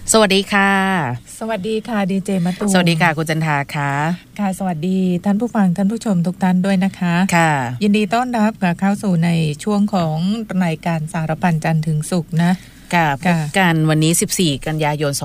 สวัสดีค่ะสวัสดีค่ะดีเจมะตูมสวัสดีค่ะคุณจันทาค่ะค่ะสวัสดีท่านผู้ฟังท่านผู้ชมทุกท่านด้วยนะคะค่ะยินดีต้อนรับเข้าสู่ในช่วงของรายการสารพันจันทร์ถึงศุกร์นะค่ะพบกันวันนี้14กันยายน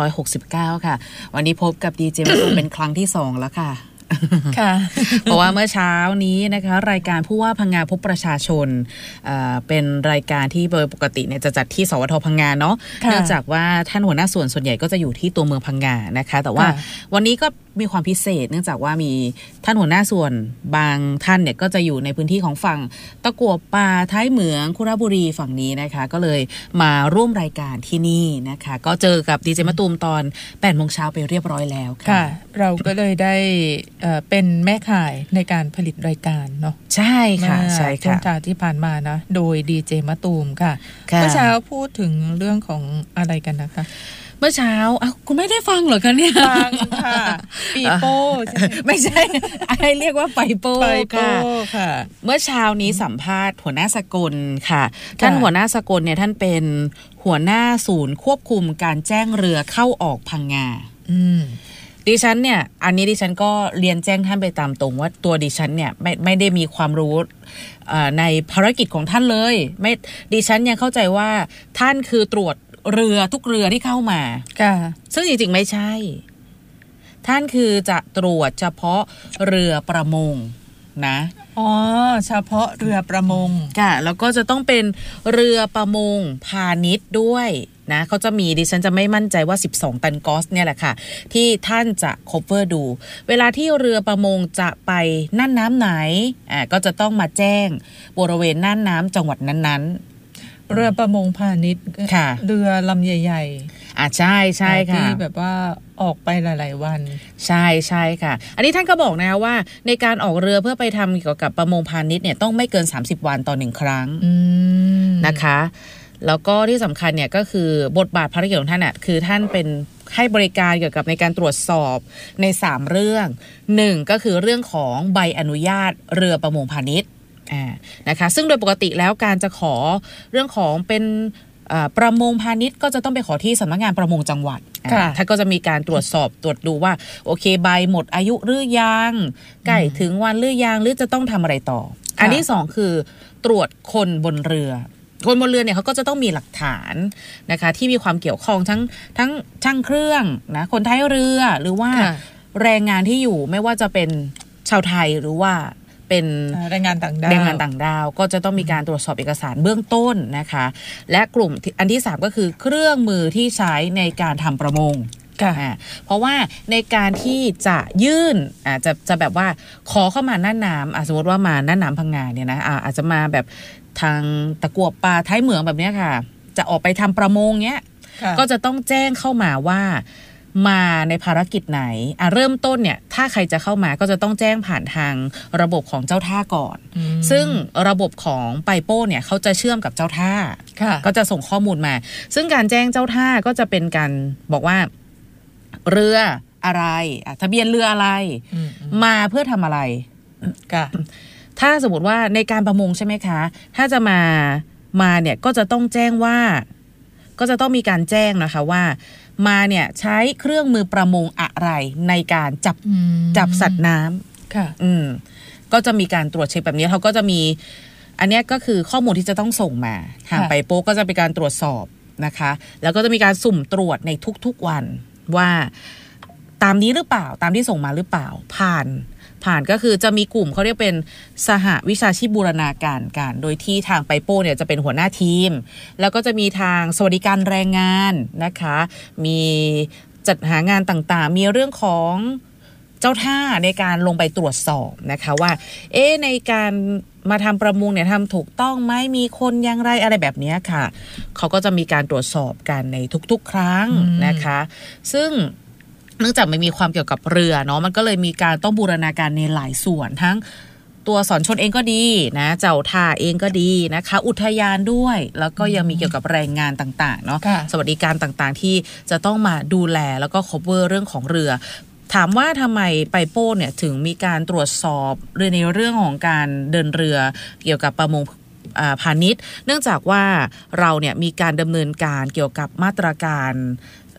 2569ค่ะวันนี้พบกับดีเจมะตูมเป็นครั้งที่2แล้วค่ะค่ะเพราะว่าเมื่อเช้านี้นะคะรายการผู้ว่าพังงาพบประชาชนเป็นรายการที่โดยปกติเนี่ยจะจัดที่สวทพังงาเนาะเนื่องจากว่าท่านหัวหน้าส่วนใหญ่ก็จะอยู่ที่ตัวเมืองพังงานะคะแต่ว่าวันนี้ก็มีความพิเศษเนื่องจากว่ามีท่านหัวหน้าส่วนบางท่านเนี่ยก็จะอยู่ในพื้นที่ของฝั่งตะกั่วป่าท้ายเหมืองคุระบุรีฝั่งนี้นะคะก็เลยมาร่วมรายการที่นี่นะคะก็เจอกับดีเจมะตูมตอน 8:00 นไปเรียบร้อยแล้วค่ะเราก็เลยได้เป็นแม่ข่ายในการผลิตรายการเนาะใช่ค่ะใช่ค่ะช่วงที่ผ่านมานะโดยดีเจมะตูมค่ะเมื่อเช้าพูดถึงเรื่องของอะไรกันนะคะเมื่อเช้าคุณไม่ได้ฟังเหรอคะเนี่ยฟังค่ะปีโป้ไม่ใช่อะไรเรียกว่าไปโป้ค่ะเมื่อเช้านี้สัมภาษณ์หัวหน้าสกลค่ะท่านหัวหน้าสกลเนี่ยท่านเป็นหัวหน้าศูนย์ควบคุมการแจ้งเรือเข้าออกพังงาดิฉันเนี่ยอันนี้ดิฉันก็เรียนแจ้งท่านไปตามตรงว่าตัวดิฉันเนี่ยไม่ได้มีความรู้ในภารกิจของท่านเลยไม่ดิฉันยังเข้าใจว่าท่านคือตรวจเรือทุกเรือที่เข้ามาซึ่งจริงๆไม่ใช่ท่านคือจะตรวจเฉพาะเรือประมงนะเฉพาะเรือประมงค่ะแล้วก็จะต้องเป็นเรือประมงพาณิชย์ด้วยนะเขาจะมีดิฉันจะไม่มั่นใจว่า12ตันกอสเนี่ยแหละค่ะที่ท่านจะ cover ดูเวลาที่เรือประมงจะไปน่านน้ำไหนก็จะต้องมาแจ้งบริเวณน่านน้ำจังหวัดนั้นๆเรือประมงพาณิชย์เรือลำใหญ่ใช่ใช่ค่ะที่แบบว่าออกไปหลายๆวันใช่ใช่ค่ะอันนี้ท่านก็บอกนะว่าในการออกเรือเพื่อไปทำเกี่ยวกับประมงพาณิชย์เนี่ยต้องไม่เกิน30วันต่อ1ครั้งนะคะแล้วก็ที่สำคัญเนี่ยก็คือบทบาทภารกิจของท่านน่ะคือท่านเป็นให้บริการเกี่ยวกับในการตรวจสอบใน3เรื่อง1ก็คือเรื่องของใบอนุญาตเรือประมงพาณิชย์นะคะซึ่งโดยปกติแล้วการจะขอเรื่องของเป็นประมงพาณิชย์ก็จะต้องไปขอที่สำนักงานประมงจังหวัดท่านก็จะมีการตรวจสอบตรวจดูว่าโอเคใบหมดอายุหรือยังใกล้ถึงวันหรือยังหรือจะต้องทำอะไรต่ออันที่2คือตรวจคนบนเรือคนบนเรือเนี่ยเขาก็จะต้องมีหลักฐานนะคะที่มีความเกี่ยวข้องทั้งช่างเครื่องนะคนท้ายเรือหรือว่าแรงงานที่อยู่ไม่ว่าจะเป็นชาวไทยหรือว่าเป็นแรงงานต่างดาวก็จะต้องมีการตรวจสอบเอกสารเบื้องต้นนะคะและกลุ่มอันที่3ก็คือเครื่องมือที่ใช้ในการทำประมงเพราะว่าในการที่จะยื่นจะแบบว่าขอเข้ามาน่านน้ำสมมติว่ามาน่านน้ำพังงาเนี่ยนะอาจจะมาแบบทางตะกั่วป่าท้ายเหมืองแบบนี้ค่ะจะออกไปทำประมงเนี้ยก็จะต้องแจ้งเข้ามาว่ามาในภารกิจไหนเริ่มต้นเนี่ยถ้าใครจะเข้ามาก็จะต้องแจ้งผ่านทางระบบของเจ้าท่าก่อนซึ่งระบบของไปโป้เนี่ยเขาจะเชื่อมกับเจ้าท่าก็จะส่งข้อมูลมาซึ่งการแจ้งเจ้าท่าก็จะเป็นการบอกว่าเรืออะไรทะเบียนเรืออะไรมาเพื่อทำอะไรถ้าสมมติว่าในการประมงใช่ไหมคะถ้าจะมาเนี่ยก็จะต้องแจ้งว่าก็จะต้องมีการแจ้งนะคะว่ามาเนี่ยใช้เครื่องมือประมงอะไรในการจับสัตว์น้ำค่ะก็จะมีการตรวจเช็คแบบนี้เขาก็จะมีอันนี้ก็คือข้อมูลที่จะต้องส่งมาทางไปโป๊ก็จะเป็นการตรวจสอบนะคะแล้วก็จะมีการสุ่มตรวจในทุกๆวันว่าตามนี้หรือเปล่าตามที่ส่งมาหรือเปล่าผ่านก็คือจะมีกลุ่มเขาเรียกเป็นสหวิชาชีพบูรณาการกันโดยที่ทางไปโป้เนี่ยจะเป็นหัวหน้าทีมแล้วก็จะมีทางสวัสดิการแรงงานนะคะมีจัดหางานต่างๆมีเรื่องของเจ้าท่าในการลงไปตรวจสอบนะคะว่าในการมาทำประมงเนี่ยทำถูกต้องไหมมีคนอย่างไรอะไรแบบนี้ค่ะเขาก็จะมีการตรวจสอบกันในทุกๆครั้งนะคะซึ่งเนื่องจากมันมีความเกี่ยวกับเรือเนาะมันก็เลยมีการต้องบูรณาการในหลายส่วนทั้งตัวสอนชนเองก็ดีนะเจ้าท่าเองก็ดีนะคะอุทยานด้วยแล้วก็ยังมีเกี่ยวกับแรงงานต่างๆเนาะสวัสดิการต่างๆที่จะต้องมาดูแลแล้วก็ cover เรื่องของเรือถามว่าทำไมไปโป้เนี่ยถึงมีการตรวจสอบในเรื่องของการเดินเรือเกี่ยวกับประมงพาณิชย์เนื่องจากว่าเราเนี่ยมีการดำเนินการเกี่ยวกับมาตรการ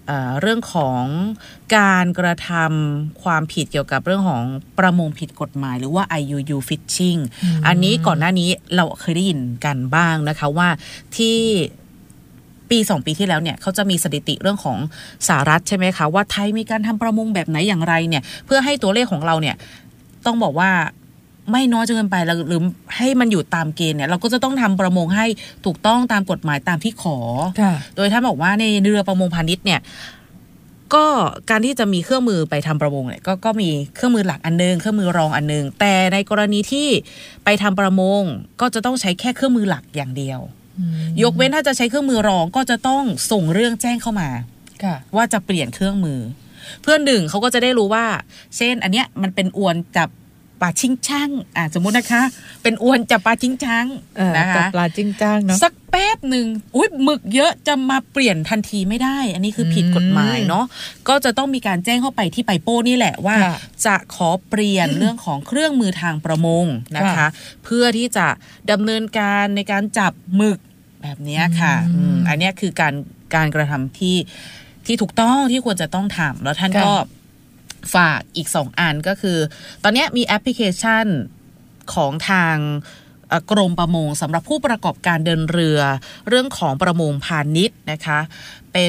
เรื่องของการกระทำความผิดเกี่ยวกับเรื่องของประมงผิดกฎหมายหรือว่า IUU fishing อันนี้ก่อนหน้านี้เราเคยได้ยินกันบ้างนะคะว่าที่ปี2 ปีที่แล้วเนี่ยเขาจะมีสถิติเรื่องของสหรัฐใช่ไหมคะว่าไทยมีการทำประมงแบบไหนอย่างไรเนี่ยเพื่อให้ตัวเลขของเราเนี่ยต้องบอกว่าไม่น้อยจนเกินไปหรือให้มันอยู่ตามเกณฑ์เนี่ยเราก็จะต้องทำประมงให้ถูกต้องตามกฎหมายตามที่ขอโดยท่านบอกว่าในเรือประมงพาณิชย์เนี่ยก็การที่จะมีเครื่องมือไปทำประมงเนี่ยก็มีเครื่องมือหลักอันนึงเครื่องมือรองอันนึงแต่ในกรณีที่ไปทำประมงก็จะต้องใช้แค่เครื่องมือหลักอย่างเดียวยกเว้นถ้าจะใช้เครื่องมือรองก็จะต้องส่งเรื่องแจ้งเข้ามาว่าจะเปลี่ยนเครื่องมือเพื่อนหนึ่งเขาก็จะได้รู้ว่าเช่นอันเนี้ยมันเป็นอวนจับปลาชิงช่างสมมตินะคะเป็นอวนจับปลาชิงช่างนะคะจับปลาชิงช่างเนาะสักแป๊บหนึ่งอุ๊ยหมึกเยอะจะมาเปลี่ยนทันทีไม่ได้อันนี้คือผิดกฎหมายเนาะก็จะต้องมีการแจ้งเข้าไปที่ไปโป้นี่แหละว่าจะขอเปลี่ยนเรื่องของเครื่องมือทางประมงนะคะเพื่อที่จะดำเนินการในการจับหมึกแบบนี้ค่ะอันนี้คือการกระทำที่ถูกต้องที่ควรจะต้องทำแล้วท่านก็ฝากอีก2 อันก็คือตอนนี้มีแอปพลิเคชันของทางกรมประมงสำหรับผู้ประกอบการเดินเรือเรื่องของประมงพาณิชย์นะคะเป็น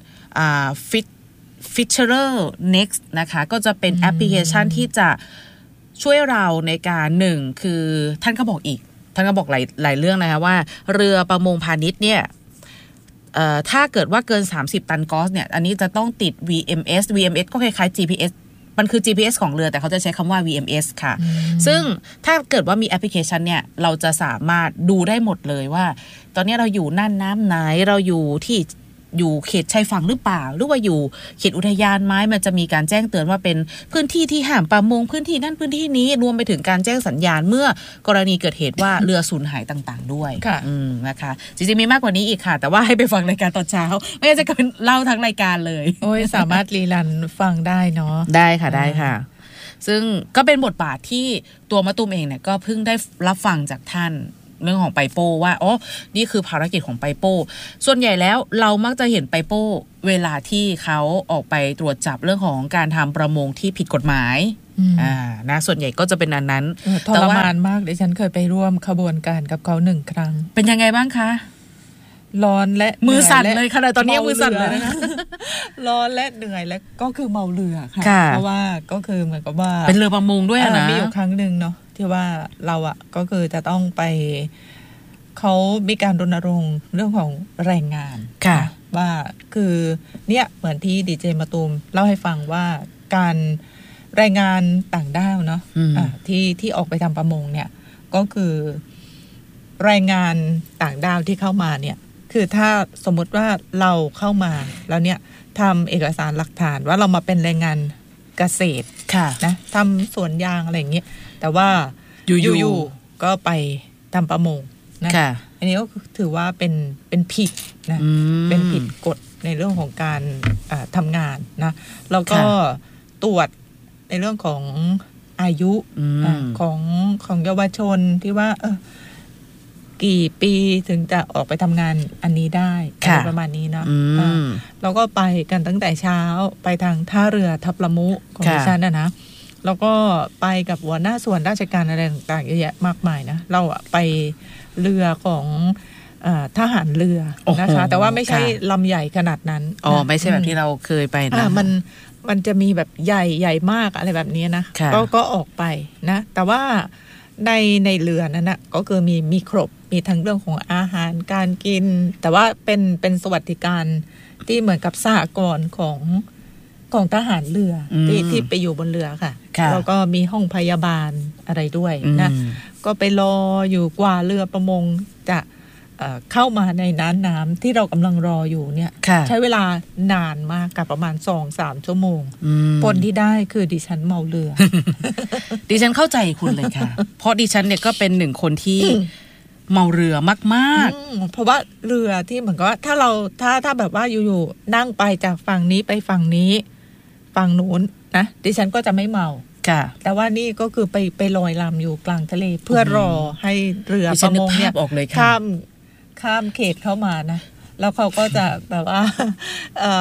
Fisherer Next นะคะก็จะเป็นแอปพลิเคชันที่จะช่วยเราในการ1คือท่านก็บอกหลายเรื่องนะคะว่าเรือประมงพาณิชย์เนี่ยถ้าเกิดว่าเกิน30 ตันกอสเนี่ยอันนี้จะต้องติด VMS ก็คล้ายๆ GPS มันคือ GPS ของเรือแต่เขาจะใช้คำว่า VMS ค่ะซึ่งถ้าเกิดว่ามีแอปพลิเคชันเนี่ยเราจะสามารถดูได้หมดเลยว่าตอนนี้เราอยู่น่านน้ำไหนเราอยู่เขตชายฝั่งหรือเปล่าหรือว่าอยู่เขตอุทยานไหมมันจะมีการแจ้งเตือนว่าเป็นพื้นที่ที่ห้ามประมงพื้นที่นั่นพื้นที่นี้รวมไปถึงการแจ้งสัญญาณเมื่อกรณีเกิดเหตุว่าเรือสูญหายต่างๆด้วยนะคะจริงๆมีมากกว่านี้อีกค่ะแต่ว่าให้ไปฟังรายการตอนเช้าไม่งั้นจะเป็นเล่าทั้งรายการเลยโอ้ยสามารถรีรันฟังได้เนาะได้ค่ะซึ่งก็เป็นบทบาทที่ตัวมะตูมเองเนี่ยก็เพิ่งได้รับฟังจากท่านเรื่องของไปโป้ว่านี่คือภารกิจของไปโป้ส่วนใหญ่แล้วเรามักจะเห็นไปโป้เวลาที่เขาออกไปตรวจจับเรื่องของการทำประมงที่ผิดกฎหมายนะส่วนใหญ่ก็จะเป็นอันนั้นทรมานมากดิฉันเคยไปร่วมขบวนการกับเขา1 ครั้งเป็นยังไงบ้างคะร้อนและมือสั่นเลยค่ะตอนนี้มือสั่นเลยนะร้อนและเหนื่อยและก็คือเมาเรือค่ะเพราะว่าก็คือเหมือนกับว่าเป็นเรือประมงด้วยนะมีอยู่ครั้งนึงเนาะที่ว่าเราก็คือจะต้องไปเขามีการรณรงค์เรื่องของแรงงานค่ะว่าคือเนี่ยเหมือนที่ดีเจมะตูมเล่าให้ฟังว่าการแรงงานต่างด้าวเนาะที่ออกไปทำประมงเนี่ยก็คือแรงงานต่างด้าวที่เข้ามาเนี่ยคือถ้าสมมติว่าเราเข้ามาแล้วเนี่ยทำเอกสารหลักฐานว่าเรามาเป็นแรงงานเกษตรนะทำสวนยางอะไรอย่างเงี้ยแต่ว่าอยู่ก็ไปทำประมงนะอันนี้ก็ถือว่าเป็นผิดนะเป็นผิดกฎในเรื่องของการทำงานนะแล้วก็ตรวจในเรื่องของอายุของเยาวชนที่ว่ากี่ปีถึงจะออกไปทำงานอันนี้ได้ประมาณนี้เนาะเราก็ไปกันตั้งแต่เช้าไปทางท่าเรือทับละมุของดิฉันนะแล้วก็ไปกับหัวหน้าส่วนราชการอะไรต่างๆเยอะแยะมากมายนะเราไปเรือของทหารเรือนะคะแต่ว่าไม่ใช่ลำใหญ่ขนาดนั้นไม่ใช่แบบที่เราเคยไปนะมันจะมีแบบใหญ่มากอะไรแบบนี้นะก็ออกไปนะแต่ว่าในเรือนั้นนะก็คือมีครบมีทั้งเรื่องของอาหารการกินแต่ว่าเป็นสวัสดิการที่เหมือนกับสหกรณ์ของทหารเรือที่ไปอยู่บนเรือค่ะแล้วก็มีห้องพยาบาลอะไรด้วยนะก็ไปรออยู่กว่าเรือประมงจะเข้ามาในน้ำที่เรากำลังรออยู่เนี่ยใช้เวลานานมากกับประมาณ 2-3 ชั่วโมงผลที่ได้คือดิฉันเมาเรือดิฉันเข้าใจคุณเลยค่ะ เพราะดิฉันเนี่ยก็เป็น1 คนที่เมาเรือมากๆเพราะว่าเรือที่เหมือนกับว่าถ้าแบบว่าอยู่ๆนั่งไปจากฝั่งนี้ไปฝั่งนี้ฝั่งนู้นนะดิฉันก็จะไม่เมาแต่ว่านี่ก็คือไปลอยลำอยู่กลางทะเลเพื่อรอให้เรือประมงเนี่ยข้ามเขตเข้ามานะแล้วเขาก็จะแบบว่า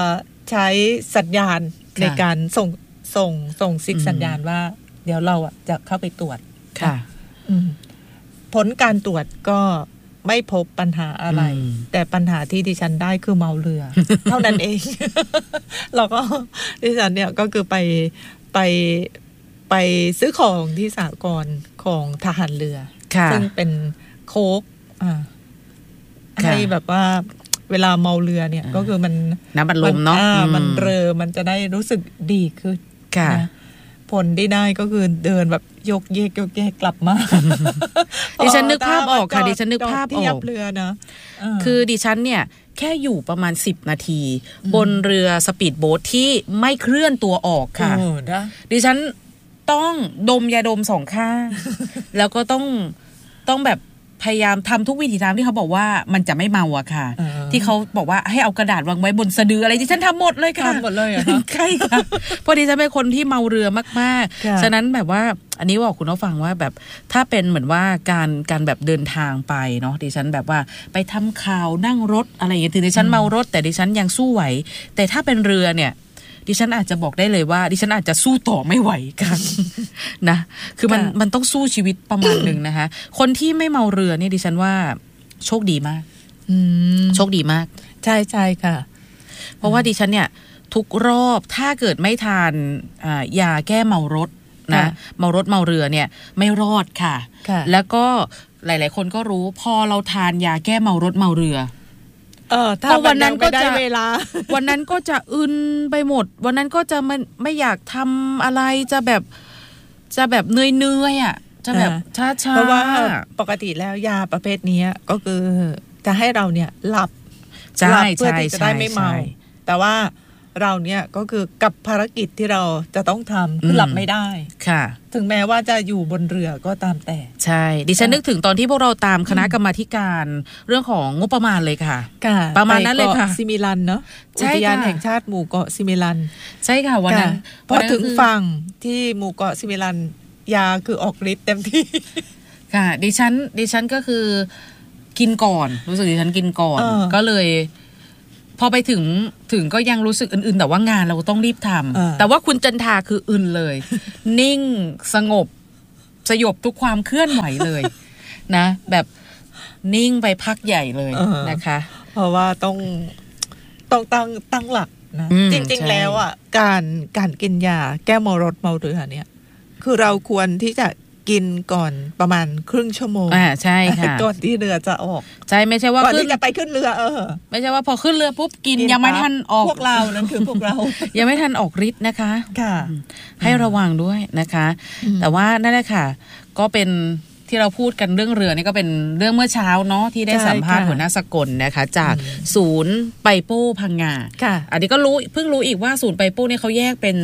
ใช้สัญญาณในการส่งซิกสัญญาณว่าเดี๋ยวเราจะเข้าไปตรวจค่ะผลการตรวจก็ไม่พบปัญหาอะไรแต่ปัญหาที่ดิฉันได้คือเมาเรือ เท่านั้นเอง แล้วก็ดิฉันเนี่ยก็คือไปซื้อของที่สหกรณ์ของทหารเรือซึ่งเป็นโค้กให้แบบว่าเวลาเมาเรือเนี่ยก็คือมันน้ำบัดลมเนาะมันมันจะได้รู้สึกดีขึ้นนะผลที่ได้ก็คือเดินแบบยกเยกกลับมาดิฉันนึกภาพออกค่ะดิฉันนึกภาพออกเรือนะคือดิฉันเนี่ยแค่อยู่ประมาณ10 นาทีบนเรือสปีดโบ๊ทที่ไม่เคลื่อนตัวออกค่ะดิฉันต้องดมยาดม2 ข้างแล้วก็ต้องแบบพยายามทำทุกวิถีทางที่เขาบอกว่ามันจะไม่เมาอะค่ะที่เขาบอกว่าให้เอากระดาษวางไว้บนสะดืออะไรที่ฉันทำหมดเลยค่ะทำหมดเลยเหรอใช่ค่ะพอดีฉันเป็นคนที่เมาเรือมากๆฉะนั้นแบบว่าอันนี้บอกคุณผู้ฟังว่าแบบถ้าเป็นเหมือนว่าการแบบเดินทางไปเนาะดิฉันแบบว่าไปทำข่าวนั่งรถอะไรอย่างเงี้ยถึงดิฉันเมารถแต่ดิฉันยังสู้ไหวแต่ถ้าเป็นเรือเนี่ยดิฉันอาจจะบอกได้เลยว่าดิฉันอาจจะสู้ต่อไม่ไหวกันนะคือมันต้องสู้ชีวิตประมาณนึงนะคะคนที่ไม่เมาเรือเนี่ยดิฉันว่าโชคดีมากโชคดีมากใช่ใช่ค่ะเพราะว่าดิฉันเนี่ยทุกรอบถ้าเกิดไม่ทานยาแก้เมารถนะเมารถเมาเรือเนี่ยไม่รอดค่ะแล้วก็หลายๆคนก็รู้พอเราทานยาแก้เมารถเมาเรือถ้าวันนั้นก็จะเวลาวันนั้นก็จะอึนไปหมดวันนั้นก็จะไม่อยากทำอะไรจะแบบเหนื่อยอ่ะจะแบบช้าๆเพราะว่าปกติแล้วยาประเภทนี้ก็คือจะให้เราเนี่ยหลับเพื่อที่จะได้ไม่เมาแต่ว่าเราเนี่ยก็คือกับภารกิจที่เราจะต้องทำคือหลับไม่ได้ค่ะถึงแม้ว่าจะอยู่บนเรือก็ตามแต่ใช่ดิฉันนึกถึงตอนที่พวกเราตามคณะกรรมาธิการเรื่องของงบประมาณเลยค่ะประมาณนั้นเลยค่ะซิมิลันเนาะอุทยานแห่งชาติหมู่เกาะซิมิลันใช่ค่ะวันนั้นพอถึงฝั่งที่หมู่เกาะซิมิลันยาคือออกฤทธิ์เต็มที่ค่ะดิฉันก็คือกินก่อนรู้สึกดิฉันกินก่อนก็เลยพอไปถึงก็ยังรู้สึกอื่นๆแต่ว่างานเราต้องรีบทำแต่ว่าคุณจันทาคืออื่นเลยนิ่งสงบสยบทุกความเคลื่อนไหวเลยนะแบบนิ่งไปพักใหญ่เลยนะคะเพราะว่าต้องตั้งหลักนะจริงๆแล้วอ่ะการกินยาแก้เมารถเมาเรือเนี่ยคือเราควรที่จะกินก่อนประมาณครึ่งชั่วโมงใช่ค่ะก่อนที่เรือจะออกใช่ไม่ใช่ว่าก่อนที่จะไปขึ้นเรือไม่ใช่ว่าพอขึ้นเรือปุ๊บกินยังไม่ทันออกพวกเรานั่นคือพวกเรายังไม่ทันออกฤทธิ์นะคะค่ะให้ระวังด้วยนะคะแต่ว่านั่นแหละค่ะก็เป็นที่เราพูดกันเรื่องเรือนี่ก็เป็นเรื่องเมื่อเช้าเนาะที่ได้สัมภาษณ์หัวหน้าสกลนะคะจากศูนย์ไปโป้พังงาอันนี้ก็เพิ่งรู้อีกว่าศูนย์ไปโป้เนี่ยเขาแยกเป็น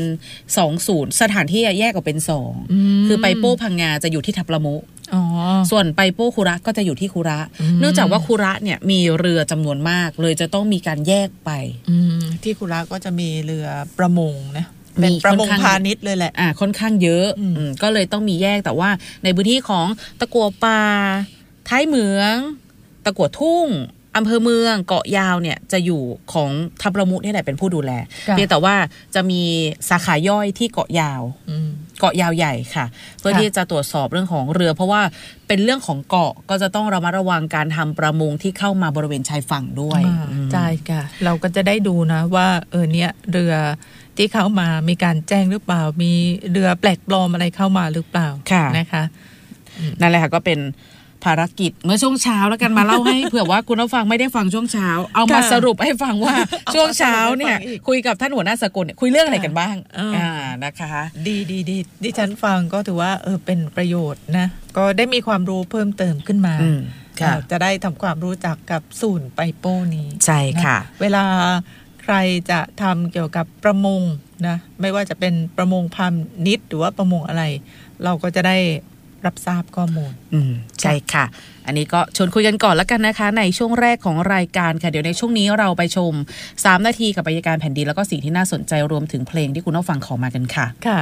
2ศูนย์สถานที่แยกออกเป็น2คือไปโป้พังงาจะอยู่ที่ทับละมุส่วนไปโป้คุระก็จะอยู่ที่คุระเนื่องจากว่าคุระเนี่ยมีเรือจำนวนมากเลยจะต้องมีการแยกไปที่คุระก็จะมีเรือประมงนะเป็นประมงพาณิชย์เลยแหละค่อนข้างเยอะก็เลยต้องมีแยกแต่ว่าในพื้นที่ของตะกั่วป่าท้ายเหมืองตะกั่วทุ่งอำเภอเมืองเกาะยาวเนี่ยจะอยู่ของทับละมุนี่แหละเป็นผู้ดูแลเพียงแต่ว่าจะมีสาขาย่อยที่เกาะยาวใหญ่ค่ะเพื่อที่จะตรวจสอบเรื่องของเรือเพราะว่าเป็นเรื่องของเกาะก็จะต้องระมัดระวังการทำประมงที่เข้ามาบริเวณชายฝั่งด้วยใช่ค่ะเราก็จะได้ดูนะว่าเนี่ยเรือที่เข้ามามีการแจ้งหรือเปล่ามีเรือแปลกปลอมอะไรเข้ามาหรือเปล่านะคะนั่นแหละค่ะก็เป็นภารกิจเมื่อช่วงเช้าแล้วกันมาเล่าให้เผื่อว่าคุณผู้ฟังไม่ได้ฟังช่วงเช้าเอามาสรุปให้ฟังว่าช่วงเช้าเนี่ยคุยกับท่านหัวหน้าสกลเนี่ยคุยเรื่องอะไรกันบ้างนะคะดีดิฉันฟังก็ถือว่าเป็นประโยชน์นะก็ได้มีความรู้เพิ่มเติมขึ้นมาจะได้ทำความรู้จักกับศูนย์ไปโป้นี้ใช่ค่ะเวลาใครจะทำเกี่ยวกับประมงนะไม่ว่าจะเป็นประมงพาณิชย์หรือว่าประมงอะไรเราก็จะได้รับทราบข้อมูลใช่ค่ะอันนี้ก็ชวนคุยกันก่อนแล้วกันนะคะในช่วงแรกของรายการค่ะเดี๋ยวในช่วงนี้เราไปชม3นาทีกับอัยการแผ่นดินแล้วก็สิ่งที่น่าสนใจรวมถึงเพลงที่คุณผู้ฟังขอมากันค่ะค่ะ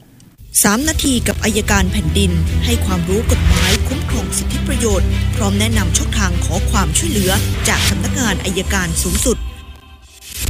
3นาทีกับอัยการแผ่นดินให้ความรู้กฎหมายคุ้มครองสิทธิประโยชน์พร้อมแนะนำช่องทางขอความช่วยเหลือจากสำนักงานอัยการสูงสุด